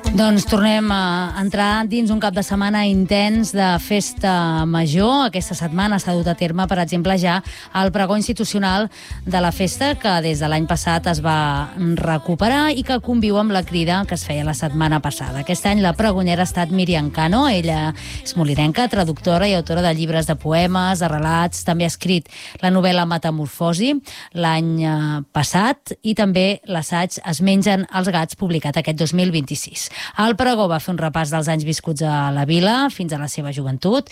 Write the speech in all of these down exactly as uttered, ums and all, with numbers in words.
Doncs tornem a entrar dins un cap de setmana intens de festa major. Aquesta setmana s'ha dut a terme, per exemple, ja el pregó institucional de la festa, que des de l'any passat es va recuperar i que conviu amb la crida que es feia la setmana passada. Aquest any la pregonyera ha estat Míriam Cano. Ella és molinenca, traductora i autora de llibres de poemes, de relats. També ha escrit la novel·la Metamorfosi l'any passat i també l'assaig Es mengen els gats, publicat aquest dos mil vint-i-sis. El pregó va fer un repàs dels anys viscuts a la vila fins a la seva joventut,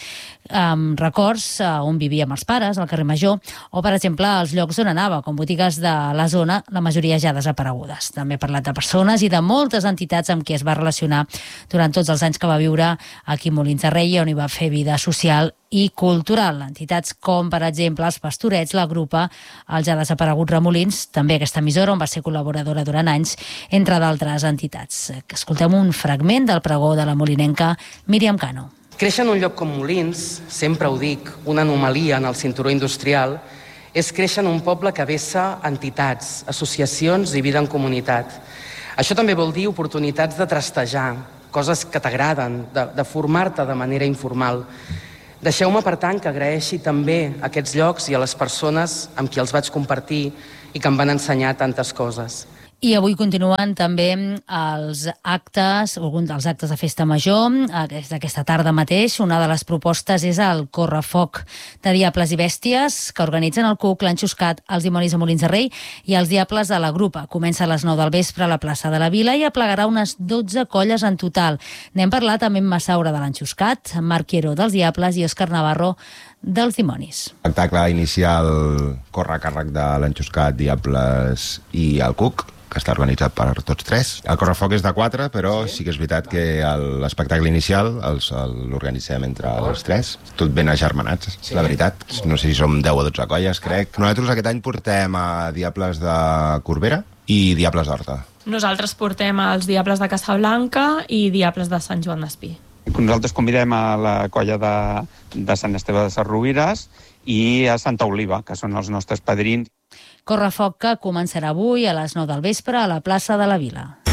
amb records on vivia amb els pares, al carrer Major, o, per exemple, als llocs on anava, com botigues de la zona, la majoria ja desaparegudes. També ha parlat de persones i de moltes entitats amb qui es va relacionar durant tots els anys que va viure aquí a Molins de Rei, on hi va fer vida social i cultural. Entitats com, per exemple, els Pastorets, la Grupa, el ja desaparegut Remolins, també aquesta emissora on va ser col·laboradora durant anys, entre d'altres entitats. Escoltem un fragment del pregó de la molinenca Míriam Cano. Créixer en un lloc com Molins, sempre ho dic, una anomalia en el cinturó industrial, és créixer en un poble que vessa entitats, associacions i vida en comunitat. Això també vol dir oportunitats de trastejar, coses que t'agraden, de, de formar-te de manera informal. Deixeu-me, per tant, que agraeixi també a aquests llocs i a les persones amb qui els vaig compartir i que em van ensenyar tantes coses. I avui continuen també els actes, alguns dels actes de festa major, d'aquesta tarda mateix. Una de les propostes és el Correfoc de Diables i Bèsties, que organitzen el Cuc, l'Enxuscat, els Dimonis de Molins de Rei i els Diables de la Grupa. Comença a les nou del vespre a la plaça de la Vila i aplegarà unes dotze colles en total. N'hem parlat amb en Massaura de l'Enxuscat, Marc Quiero dels Diables i Òscar Navarro dels Dimonis. L'espectacle inicial corre a càrrec de l'Enxuscat, Diables i el Cuc, que està organitzat per tots tres. El Correfoc és de quatre, però sí que és veritat que l'espectacle inicial l'organitzem entre els tres, tot ben agermanats, la veritat. No sé si som deu o dotze colles, crec. Nosaltres aquest any portem a Diables de Corbera i Diables d'Horta. Nosaltres portem els Diables de Casablanca i Diables de Sant Joan d'Espí. Nosaltres convidem a la colla de, de Sant Esteve de Sarrovires i a Santa Oliva, que són els nostres padrins. Correfoc que començarà avui a les nou del vespre a la plaça de la Vila.